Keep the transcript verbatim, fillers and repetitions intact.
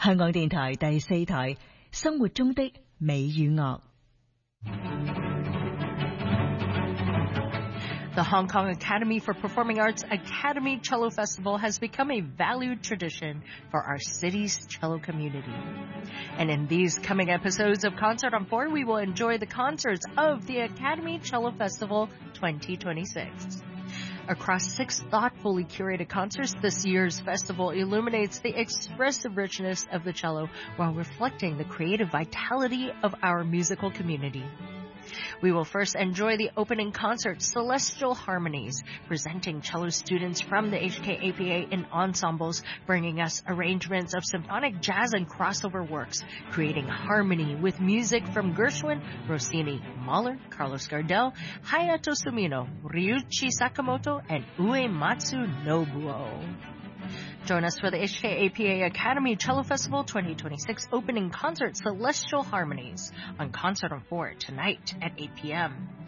香港電台第四台生活中的美與樂。 The Hong Kong Academy for Performing Arts Academy Cello Festival has become a valued tradition for our city's cello community. And in these coming episodes of Concert on Four, we will enjoy the concerts of the Academy Cello Festival twenty twenty-six. Across six thoughtfully curated concerts, this year's festival illuminates the expressive richness of the cello while reflecting the creative vitality of our musical community. We will first enjoy the opening concert, Celestial Harmonies, presenting cello students from the H K A P A in ensembles, bringing us arrangements of symphonic, jazz, and crossover works, creating harmony with music from Gershwin, Rossini, Mahler, Carlos Gardel, Hayato Sumino, Ryuichi Sakamoto, and Uematsu Nobuo. Join us for the H K A P A Academy Cello Festival twenty twenty-six opening concert, Celestial Harmonies, on Concert on Four tonight at eight p.m.